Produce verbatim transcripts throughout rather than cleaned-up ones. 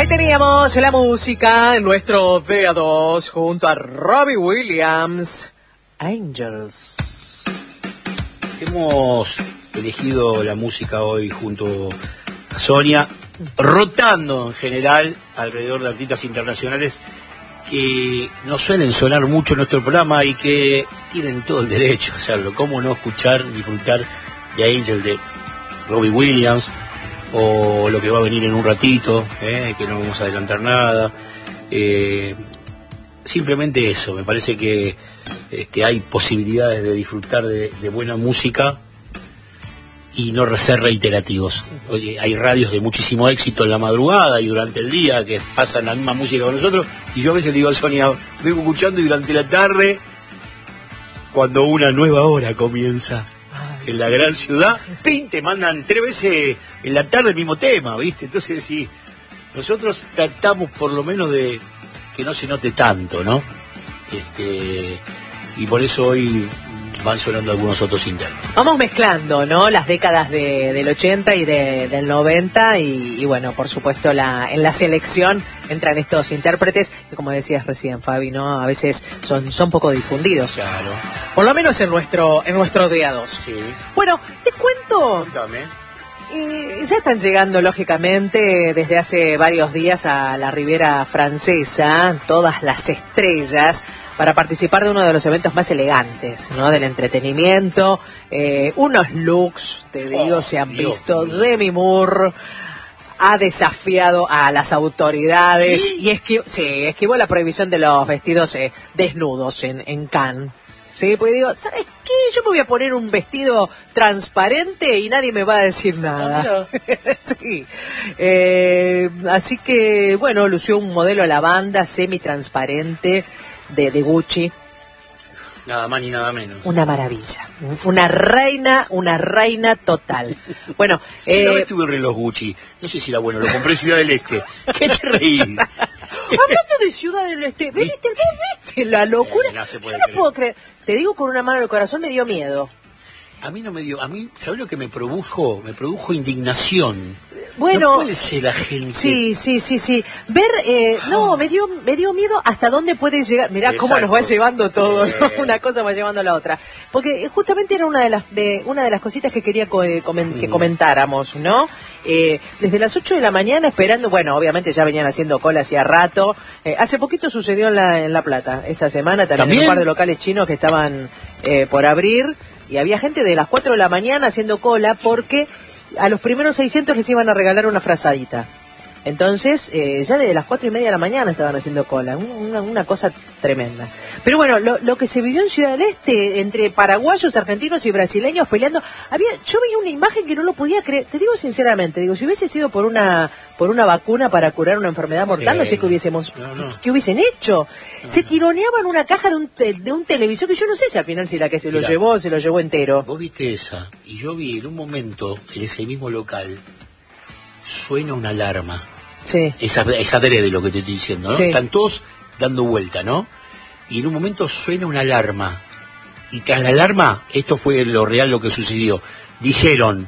Ahí teníamos la música en nuestro D A dos junto a Robbie Williams, Angels. Hemos elegido la música hoy junto a Sonia, rotando en general alrededor de artistas internacionales que nos suelen sonar mucho en nuestro programa y que tienen todo el derecho a hacerlo. ¿Cómo no escuchar, disfrutar de Angel de Robbie Williams? O lo que va a venir en un ratito, eh, que no vamos a adelantar nada. Eh, simplemente eso, me parece que este, hay posibilidades de disfrutar de, de buena música y no ser reiterativos. Oye, hay radios de muchísimo éxito en la madrugada y durante el día que pasan la misma música con nosotros, y yo a veces le digo a Sonia, vengo escuchando y durante la tarde, cuando una nueva hora comienza en la gran ciudad, pin, te mandan tres veces en la tarde el mismo tema, ¿viste? Entonces, sí, nosotros tratamos por lo menos de que no se note tanto, ¿no? Este, y por eso hoy van sonando algunos otros intérpretes. Vamos mezclando, ¿no? Las décadas de, del ochenta y de, del noventa y, y bueno, por supuesto la, en la selección entran estos intérpretes que, como decías recién, Fabi, ¿no? A veces son, son poco difundidos. Claro. Por lo menos en nuestro, en nuestro D A dos. Sí. Bueno, te cuento. Cuéntame. Eh, ya están llegando, lógicamente, desde hace varios días a la Riviera Francesa, todas las estrellas, para participar de uno de los eventos más elegantes, ¿no? Del entretenimiento. Eh, unos looks, te digo, Oh, se han Dios visto. mío. Demi Moore ha desafiado a las autoridades. ¿Sí? y esquivó, sí, esquivó la prohibición de los vestidos eh, desnudos en, en Cannes. Sí, porque digo, ¿sabes qué? Yo me voy a poner un vestido transparente y nadie me va a decir nada. Ah, sí. Eh, así que, bueno, lució un modelo lavanda semi-transparente de, de Gucci. Nada más ni nada menos. Una maravilla. Una reina, una reina total. Bueno, Sí, eh, una vez tuve un reloj Gucci, no sé si era bueno, lo compré en Ciudad del Este. ¿Qué te reí? hablando de Ciudad del Este, ¿viste, vos viste la locura? Eh, no se puede Yo no creer. puedo creer. Te digo con una mano en el corazón, me dio miedo. A mí no me dio, a mí, ¿sabes lo que me produjo? Me produjo indignación. Bueno, No puede ser la gente. sí, sí, sí, sí. Ver, eh, no, me dio, me dio miedo hasta dónde puede llegar. Mirá cómo nos va Exacto. llevando todo, Sí. ¿no? Una cosa va llevando a la otra. Porque justamente era una de las, de, una de las cositas que quería co- eh, comen- que Mm. comentáramos, ¿no? Eh, desde las ocho de la mañana esperando, bueno, obviamente ya venían haciendo cola hacía rato. Eh, hace poquito sucedió en La, en La Plata, esta semana también, ¿También? en un par de locales chinos que estaban eh, por abrir. Y había gente de las cuatro de la mañana haciendo cola porque a los primeros seiscientos les iban a regalar una frazadita. Entonces, eh, ya desde las cuatro y media de la mañana estaban haciendo cola. Una, una cosa tremenda. Pero bueno, lo, lo que se vivió en Ciudad del Este, entre paraguayos, argentinos y brasileños peleando, había, yo veía una imagen que no lo podía creer. Te digo sinceramente, digo, si hubiese sido por una por una vacuna para curar una enfermedad mortal, Sí. no sé qué hubiésemos, No, no. qué, qué hubiesen hecho. Se tironeaban una caja de un, te- de un televisor que yo no sé si al final si la que se lo Mirá. llevó, se lo llevó entero. Vos viste esa, y yo vi en un momento, en ese mismo local, suena una alarma. Sí. Esa, esa adrede lo que te estoy diciendo, ¿no? Sí. Están todos dando vuelta, ¿no? Y en un momento suena una alarma. Y tras la alarma, esto fue lo real lo que sucedió. Dijeron,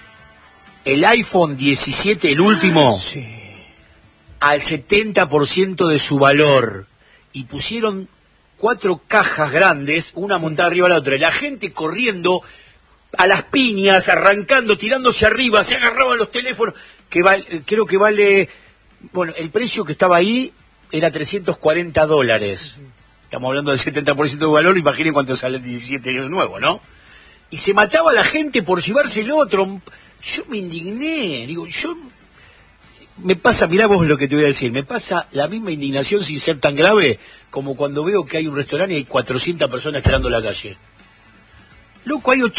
el iPhone diecisiete, el último, Sí. al setenta por ciento de su valor. Y pusieron cuatro cajas grandes, una montada arriba de la otra. Y la gente corriendo a las piñas, arrancando, tirándose arriba, se agarraban los teléfonos, que val- creo que vale, bueno, el precio que estaba ahí era trescientos cuarenta dólares. Estamos hablando del setenta por ciento de valor, imaginen cuánto sale el diecisiete nuevo, ¿no? Y se mataba a la gente por llevarse el otro. Yo me indigné, digo, yo... Me pasa, mirá vos lo que te voy a decir, me pasa la misma indignación sin ser tan grave como cuando veo que hay un restaurante y hay cuatrocientas personas esperando en la calle. Loco, hay